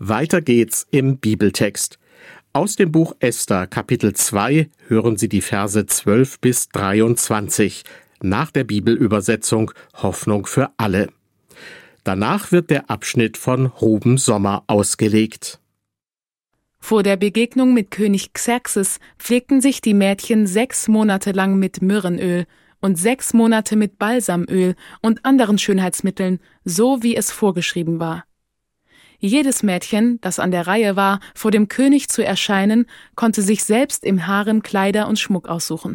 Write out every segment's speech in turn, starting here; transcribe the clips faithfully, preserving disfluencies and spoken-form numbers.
Weiter geht's im Bibeltext. Aus dem Buch Esther, Kapitel zwei, hören Sie die Verse zwölf bis dreiundzwanzig, nach der Bibelübersetzung Hoffnung für alle. Danach wird der Abschnitt von Ruben Sommer ausgelegt. Vor der Begegnung mit König Xerxes pflegten sich die Mädchen sechs Monate lang mit Myrrhenöl und sechs Monate mit Balsamöl und anderen Schönheitsmitteln, so wie es vorgeschrieben war. Jedes Mädchen, das an der Reihe war, vor dem König zu erscheinen, konnte sich selbst im Harem Kleider und Schmuck aussuchen.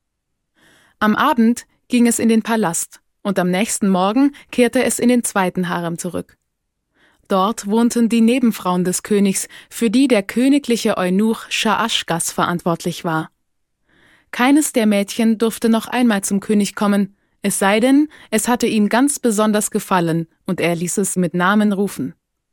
Am Abend ging es in den Palast und am nächsten Morgen kehrte es in den zweiten Harem zurück. Dort wohnten die Nebenfrauen des Königs, für die der königliche Eunuch Schaaschgas verantwortlich war. Keines der Mädchen durfte noch einmal zum König kommen, es sei denn, es hatte ihm ganz besonders gefallen und er ließ es mit Namen rufen.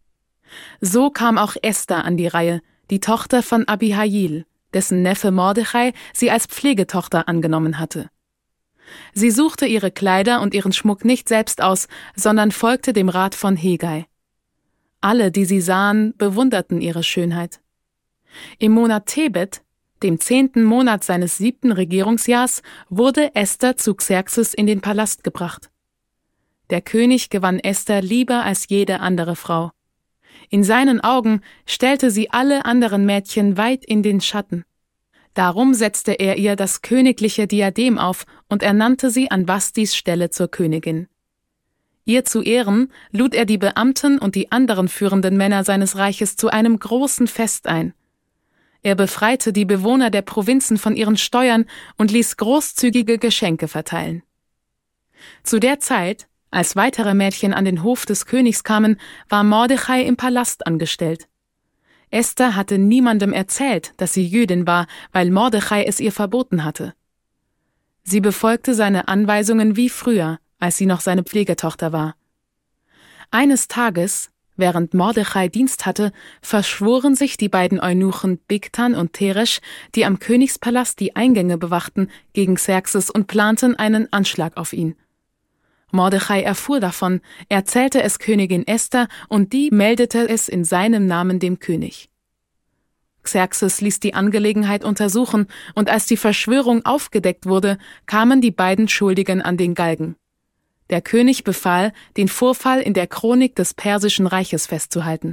So kam auch Esther an die Reihe, die Tochter von Abihail, dessen Neffe Mordechai sie als Pflegetochter angenommen hatte. Sie suchte ihre Kleider und ihren Schmuck nicht selbst aus, sondern folgte dem Rat von Hegai. Alle, die sie sahen, bewunderten ihre Schönheit. Im Monat Tebet, dem zehnten Monat seines siebten Regierungsjahrs, wurde Esther zu Xerxes in den Palast gebracht. Der König gewann Esther lieber als jede andere Frau. In seinen Augen stellte sie alle anderen Mädchen weit in den Schatten. Darum setzte er ihr das königliche Diadem auf und ernannte sie an Vastis Stelle zur Königin. Ihr zu Ehren lud er die Beamten und die anderen führenden Männer seines Reiches zu einem großen Fest ein. Er befreite die Bewohner der Provinzen von ihren Steuern und ließ großzügige Geschenke verteilen. Zu der Zeit, als weitere Mädchen an den Hof des Königs kamen, war Mordechai im Palast angestellt. Esther hatte niemandem erzählt, dass sie Jüdin war, weil Mordechai es ihr verboten hatte. Sie befolgte seine Anweisungen wie früher, als sie noch seine Pflegetochter war. Eines Tages, während Mordechai Dienst hatte, verschworen sich die beiden Eunuchen Bigtan und Teresch, die am Königspalast die Eingänge bewachten, gegen Xerxes und planten einen Anschlag auf ihn. Mordechai erfuhr davon, erzählte es Königin Esther und die meldete es in seinem Namen dem König. Xerxes ließ die Angelegenheit untersuchen und als die Verschwörung aufgedeckt wurde, kamen die beiden Schuldigen an den Galgen. Der König befahl, den Vorfall in der Chronik des Persischen Reiches festzuhalten.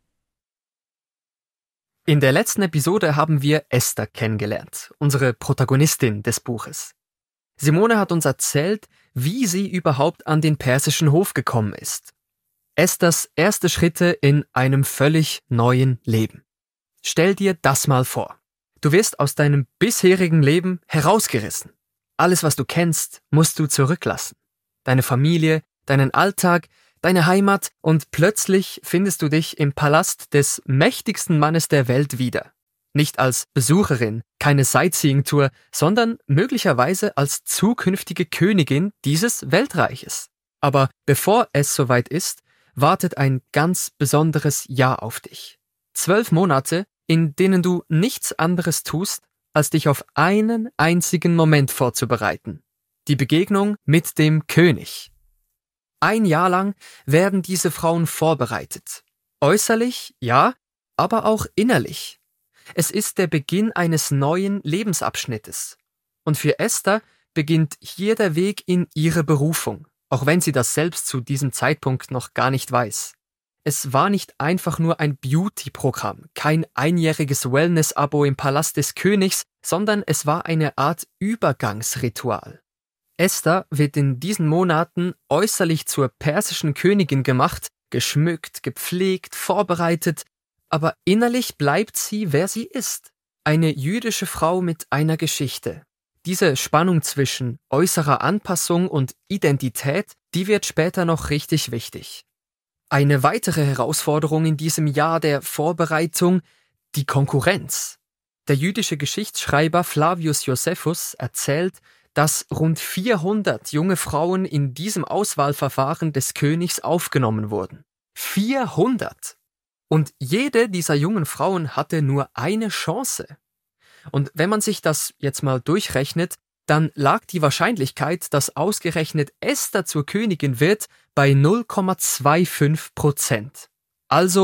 In der letzten Episode haben wir Esther kennengelernt, unsere Protagonistin des Buches. Simone hat uns erzählt, wie sie überhaupt an den persischen Hof gekommen ist. Esthers erste Schritte in einem völlig neuen Leben. Stell dir das mal vor. Du wirst aus deinem bisherigen Leben herausgerissen. Alles, was du kennst, musst du zurücklassen. Deine Familie, deinen Alltag, deine Heimat und plötzlich findest du dich im Palast des mächtigsten Mannes der Welt wieder. Nicht als Besucherin, keine Sightseeing-Tour, sondern möglicherweise als zukünftige Königin dieses Weltreiches. Aber bevor es soweit ist, wartet ein ganz besonderes Jahr auf dich. Zwölf Monate, in denen du nichts anderes tust, als dich auf einen einzigen Moment vorzubereiten. Die Begegnung mit dem König. Ein Jahr lang werden diese Frauen vorbereitet. Äußerlich, ja, aber auch innerlich. Es ist der Beginn eines neuen Lebensabschnittes. Und für Esther beginnt hier der Weg in ihre Berufung, auch wenn sie das selbst zu diesem Zeitpunkt noch gar nicht weiß. Es war nicht einfach nur ein Beauty-Programm, kein einjähriges Wellness-Abo im Palast des Königs, sondern es war eine Art Übergangsritual. Esther wird in diesen Monaten äußerlich zur persischen Königin gemacht, geschmückt, gepflegt, vorbereitet, aber innerlich bleibt sie, wer sie ist. Eine jüdische Frau mit einer Geschichte. Diese Spannung zwischen äußerer Anpassung und Identität, die wird später noch richtig wichtig. Eine weitere Herausforderung in diesem Jahr der Vorbereitung, die Konkurrenz. Der jüdische Geschichtsschreiber Flavius Josephus erzählt, dass rund vierhundert junge Frauen in diesem Auswahlverfahren des Königs aufgenommen wurden. vierhundert! Und jede dieser jungen Frauen hatte nur eine Chance. Und wenn man sich das jetzt mal durchrechnet, dann lag die Wahrscheinlichkeit, dass ausgerechnet Esther zur Königin wird, bei null Komma fünfundzwanzig Prozent. Also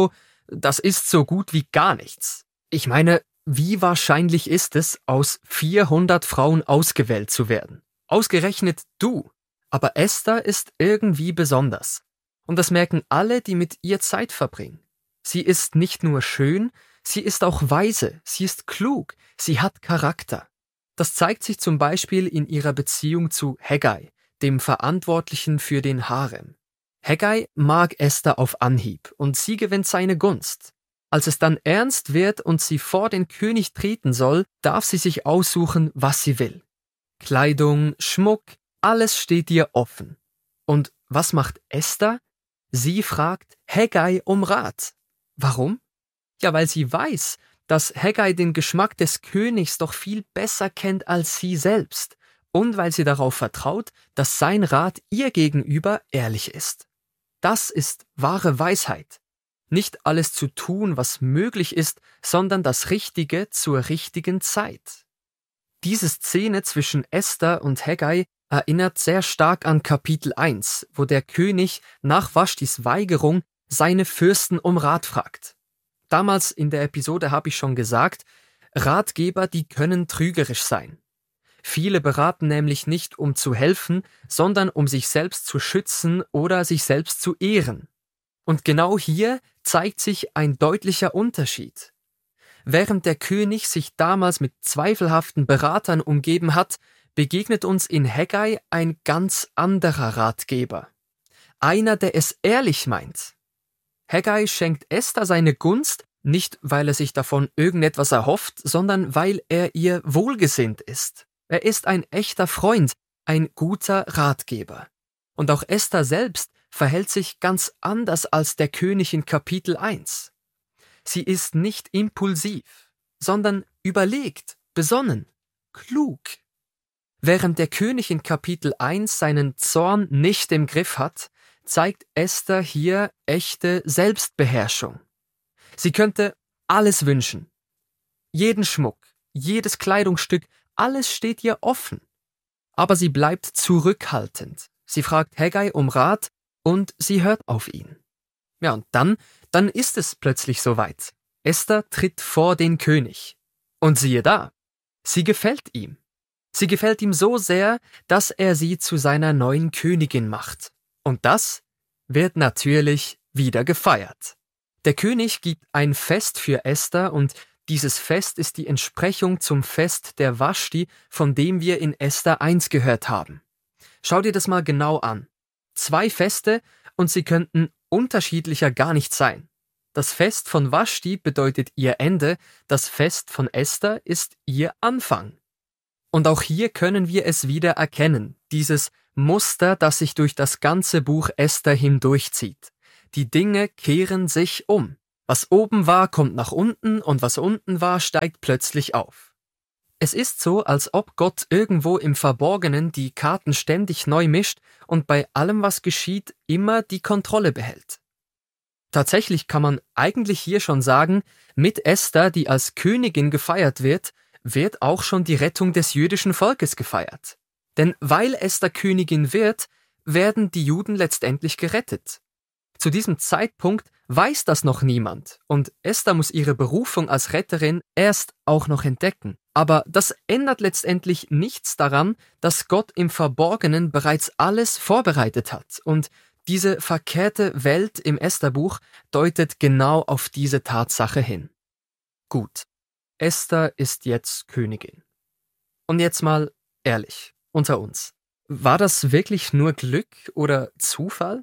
das ist so gut wie gar nichts. Ich meine, wie wahrscheinlich ist es, aus vierhundert Frauen ausgewählt zu werden? Ausgerechnet du. Aber Esther ist irgendwie besonders. Und das merken alle, die mit ihr Zeit verbringen. Sie ist nicht nur schön, sie ist auch weise, sie ist klug, sie hat Charakter. Das zeigt sich zum Beispiel in ihrer Beziehung zu Hegai, dem Verantwortlichen für den Harem. Hegai mag Esther auf Anhieb und sie gewinnt seine Gunst. Als es dann ernst wird und sie vor den König treten soll, darf sie sich aussuchen, was sie will. Kleidung, Schmuck, alles steht ihr offen. Und was macht Esther? Sie fragt Hegai um Rat. Warum? Ja, weil sie weiß, dass Hegai den Geschmack des Königs doch viel besser kennt als sie selbst und weil sie darauf vertraut, dass sein Rat ihr gegenüber ehrlich ist. Das ist wahre Weisheit. Nicht alles zu tun, was möglich ist, sondern das Richtige zur richtigen Zeit. Diese Szene zwischen Esther und Hegai erinnert sehr stark an Kapitel eins, wo der König nach Vaschtis Weigerung seine Fürsten um Rat fragt. Damals in der Episode habe ich schon gesagt, Ratgeber, die können trügerisch sein. Viele beraten nämlich nicht, um zu helfen, sondern um sich selbst zu schützen oder sich selbst zu ehren. Und genau hier zeigt sich ein deutlicher Unterschied. Während der König sich damals mit zweifelhaften Beratern umgeben hat, begegnet uns in Hegai ein ganz anderer Ratgeber. Einer, der es ehrlich meint. Hegai schenkt Esther seine Gunst, nicht weil er sich davon irgendetwas erhofft, sondern weil er ihr wohlgesinnt ist. Er ist ein echter Freund, ein guter Ratgeber. Und auch Esther selbst verhält sich ganz anders als der König in Kapitel eins. Sie ist nicht impulsiv, sondern überlegt, besonnen, klug. Während der König in Kapitel eins seinen Zorn nicht im Griff hat, zeigt Esther hier echte Selbstbeherrschung. Sie könnte alles wünschen. Jeden Schmuck, jedes Kleidungsstück, alles steht ihr offen. Aber sie bleibt zurückhaltend. Sie fragt Hegai um Rat und sie hört auf ihn. Ja, und dann, dann ist es plötzlich soweit. Esther tritt vor den König. Und siehe da, sie gefällt ihm. Sie gefällt ihm so sehr, dass er sie zu seiner neuen Königin macht. Und das wird natürlich wieder gefeiert. Der König gibt ein Fest für Esther und dieses Fest ist die Entsprechung zum Fest der Vaschti, von dem wir in Esther eins gehört haben. Schau dir das mal genau an. Zwei Feste und sie könnten unterschiedlicher gar nicht sein. Das Fest von Vaschti bedeutet ihr Ende, das Fest von Esther ist ihr Anfang. Und auch hier können wir es wieder erkennen, dieses Muster, das sich durch das ganze Buch Esther hindurchzieht. Die Dinge kehren sich um. Was oben war, kommt nach unten und was unten war, steigt plötzlich auf. Es ist so, als ob Gott irgendwo im Verborgenen die Karten ständig neu mischt und bei allem, was geschieht, immer die Kontrolle behält. Tatsächlich kann man eigentlich hier schon sagen, mit Esther, die als Königin gefeiert wird, wird auch schon die Rettung des jüdischen Volkes gefeiert. Denn weil Esther Königin wird, werden die Juden letztendlich gerettet. Zu diesem Zeitpunkt weiß das noch niemand und Esther muss ihre Berufung als Retterin erst auch noch entdecken. Aber das ändert letztendlich nichts daran, dass Gott im Verborgenen bereits alles vorbereitet hat und diese verkehrte Welt im Estherbuch deutet genau auf diese Tatsache hin. Gut, Esther ist jetzt Königin. Und jetzt mal ehrlich, unter uns. War das wirklich nur Glück oder Zufall?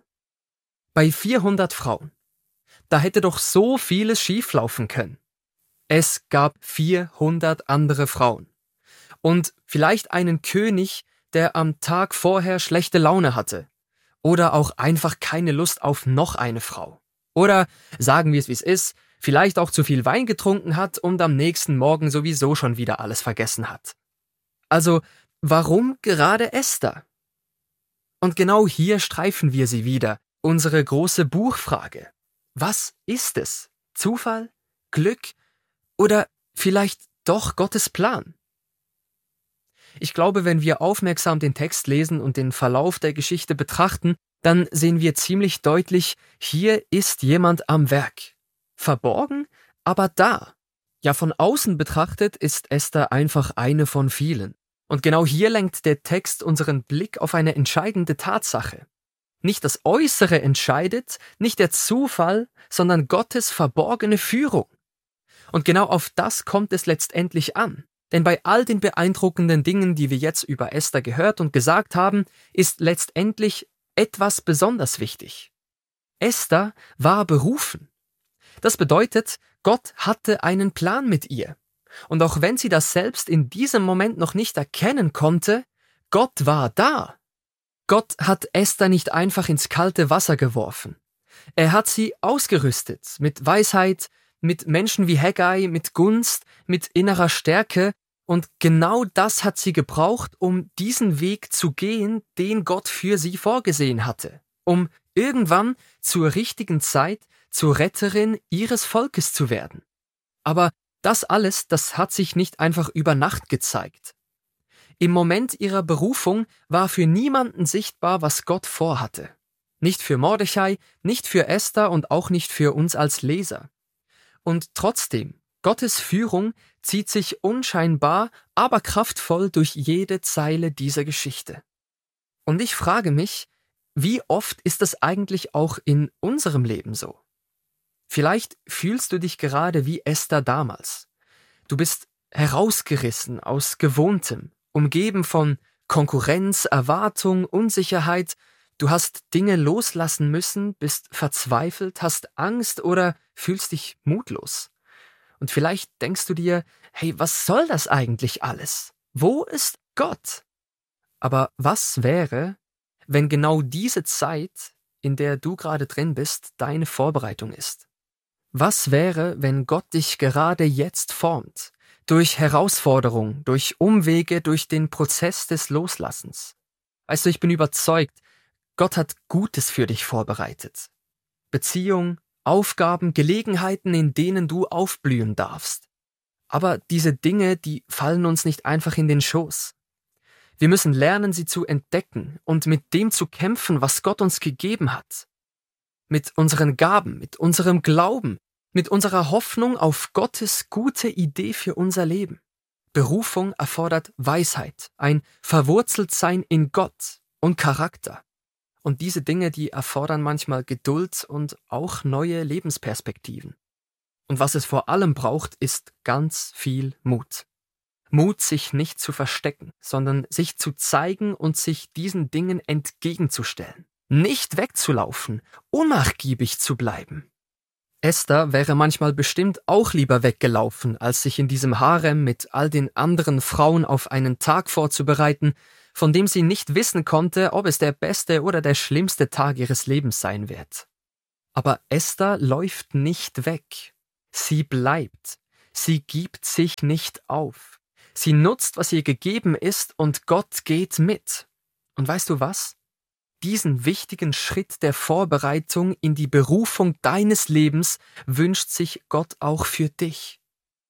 Bei vierhundert Frauen. Da hätte doch so vieles schieflaufen können. Es gab vierhundert andere Frauen. Und vielleicht einen König, der am Tag vorher schlechte Laune hatte. Oder auch einfach keine Lust auf noch eine Frau. Oder, sagen wir es wie es ist, vielleicht auch zu viel Wein getrunken hat und am nächsten Morgen sowieso schon wieder alles vergessen hat. Also, warum gerade Esther? Und genau hier streifen wir sie wieder, unsere große Buchfrage. Was ist es? Zufall? Glück? Oder vielleicht doch Gottes Plan? Ich glaube, wenn wir aufmerksam den Text lesen und den Verlauf der Geschichte betrachten, dann sehen wir ziemlich deutlich, hier ist jemand am Werk. Verborgen, aber da. Ja, von außen betrachtet ist Esther einfach eine von vielen. Und genau hier lenkt der Text unseren Blick auf eine entscheidende Tatsache. Nicht das Äußere entscheidet, nicht der Zufall, sondern Gottes verborgene Führung. Und genau auf das kommt es letztendlich an. Denn bei all den beeindruckenden Dingen, die wir jetzt über Esther gehört und gesagt haben, ist letztendlich etwas besonders wichtig. Esther war berufen. Das bedeutet, Gott hatte einen Plan mit ihr. Und auch wenn sie das selbst in diesem Moment noch nicht erkennen konnte, Gott war da. Gott hat Esther nicht einfach ins kalte Wasser geworfen. Er hat sie ausgerüstet mit Weisheit, mit Menschen wie Haggai, mit Gunst, mit innerer Stärke, und genau das hat sie gebraucht, um diesen Weg zu gehen, den Gott für sie vorgesehen hatte, um irgendwann zur richtigen Zeit zur Retterin ihres Volkes zu werden. Aber das alles, das hat sich nicht einfach über Nacht gezeigt. Im Moment ihrer Berufung war für niemanden sichtbar, was Gott vorhatte. Nicht für Mordechai, nicht für Esther und auch nicht für uns als Leser. Und trotzdem, Gottes Führung zieht sich unscheinbar, aber kraftvoll durch jede Zeile dieser Geschichte. Und ich frage mich, wie oft ist das eigentlich auch in unserem Leben so? Vielleicht fühlst du dich gerade wie Esther damals. Du bist herausgerissen aus Gewohntem, umgeben von Konkurrenz, Erwartung, Unsicherheit. Du hast Dinge loslassen müssen, bist verzweifelt, hast Angst oder fühlst dich mutlos. Und vielleicht denkst du dir, hey, was soll das eigentlich alles? Wo ist Gott? Aber was wäre, wenn genau diese Zeit, in der du gerade drin bist, deine Vorbereitung ist? Was wäre, wenn Gott dich gerade jetzt formt? Durch Herausforderung, durch Umwege, durch den Prozess des Loslassens. Weißt du, ich bin überzeugt, Gott hat Gutes für dich vorbereitet. Beziehung, Aufgaben, Gelegenheiten, in denen du aufblühen darfst. Aber diese Dinge, die fallen uns nicht einfach in den Schoß. Wir müssen lernen, sie zu entdecken und mit dem zu kämpfen, was Gott uns gegeben hat. Mit unseren Gaben, mit unserem Glauben, mit unserer Hoffnung auf Gottes gute Idee für unser Leben. Berufung erfordert Weisheit, ein Verwurzeltsein in Gott und Charakter. Und diese Dinge, die erfordern manchmal Geduld und auch neue Lebensperspektiven. Und was es vor allem braucht, ist ganz viel Mut. Mut, sich nicht zu verstecken, sondern sich zu zeigen und sich diesen Dingen entgegenzustellen. Nicht wegzulaufen, unnachgiebig zu bleiben. Esther wäre manchmal bestimmt auch lieber weggelaufen, als sich in diesem Harem mit all den anderen Frauen auf einen Tag vorzubereiten, von dem sie nicht wissen konnte, ob es der beste oder der schlimmste Tag ihres Lebens sein wird. Aber Esther läuft nicht weg. Sie bleibt. Sie gibt sich nicht auf. Sie nutzt, was ihr gegeben ist, und Gott geht mit. Und weißt du was? Diesen wichtigen Schritt der Vorbereitung in die Berufung deines Lebens wünscht sich Gott auch für dich.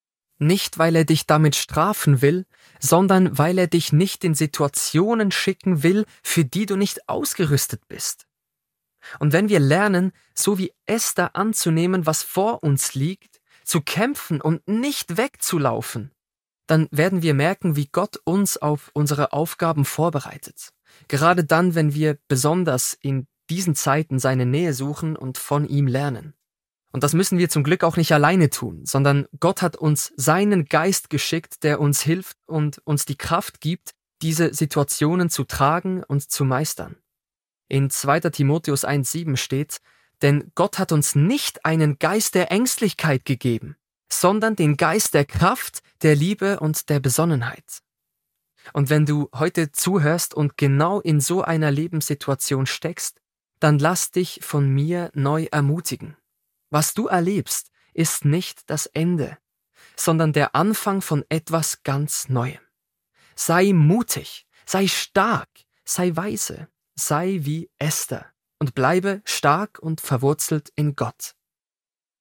Nicht, weil er dich damit strafen will, sondern weil er dich nicht in Situationen schicken will, für die du nicht ausgerüstet bist. Und wenn wir lernen, so wie Esther anzunehmen, was vor uns liegt, zu kämpfen und nicht wegzulaufen, dann werden wir merken, wie Gott uns auf unsere Aufgaben vorbereitet. Gerade dann, wenn wir besonders in diesen Zeiten seine Nähe suchen und von ihm lernen. Und das müssen wir zum Glück auch nicht alleine tun, sondern Gott hat uns seinen Geist geschickt, der uns hilft und uns die Kraft gibt, diese Situationen zu tragen und zu meistern. In zweiter Timotheus eins sieben steht, denn Gott hat uns nicht einen Geist der Ängstlichkeit gegeben, sondern den Geist der Kraft, der Liebe und der Besonnenheit. Und wenn du heute zuhörst und genau in so einer Lebenssituation steckst, dann lass dich von mir neu ermutigen. Was du erlebst, ist nicht das Ende, sondern der Anfang von etwas ganz Neuem. Sei mutig, sei stark, sei weise, sei wie Esther und bleibe stark und verwurzelt in Gott.